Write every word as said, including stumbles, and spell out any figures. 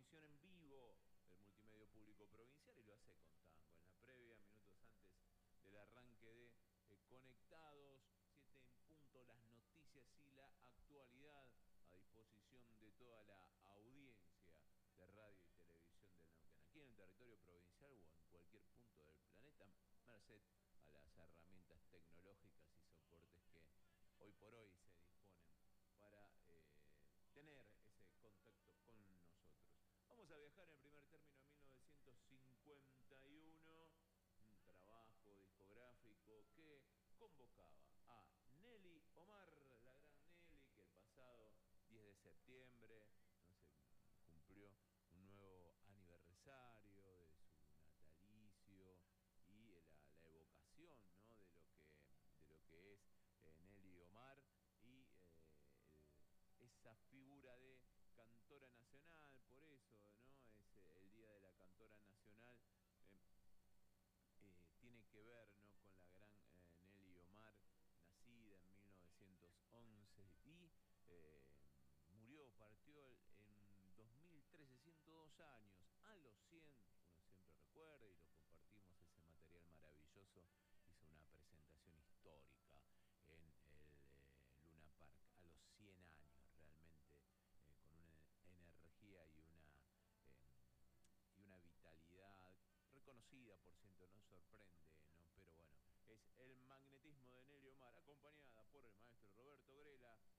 transmisión en vivo del multimedio público provincial y lo hace con tango. En la previa, minutos antes del arranque de eh, Conectados, siete en punto, las noticias y la actualidad a disposición de toda la audiencia de radio y televisión del Neuquén. Aquí en el territorio provincial o en cualquier punto del planeta, merced a las herramientas tecnológicas y soportes que hoy por hoy se disponen para eh, tener ese contacto con nosotros. Vamos a viajar en primer término a mil novecientos cincuenta y uno, un trabajo discográfico que convocaba a Nelly Omar, la gran Nelly, que el pasado diez de septiembre no se cumplió un nuevo aniversario de su natalicio y la, la evocación, ¿no?, de lo que de lo que es eh, Nelly Omar y eh, el, esa figura de cantora nacional. Por eso, ¿no?, es eh, el Día de la Cantora Nacional. eh, eh, tiene que ver, ¿no?, con la gran eh, Nelly Omar, nacida en mil novecientos once y eh, murió, partió en dos mil trece, ciento dos años, a los cien, uno siempre recuerda y lo compartimos, ese material maravilloso. Hizo una presentación histórica en el eh, Luna Park a los cien años, realmente eh, con una energía y una, eh, y una vitalidad reconocida, por ciento, no sorprende, ¿no? Pero bueno, es el magnetismo de Nelly Omar, acompañada por el maestro Roberto Grela